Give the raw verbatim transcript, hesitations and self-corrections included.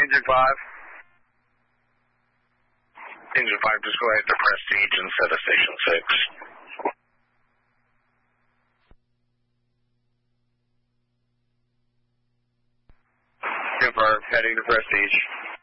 Engine five. Engine five, just go ahead to Prestige instead of Station six. Confirmed, heading to Prestige.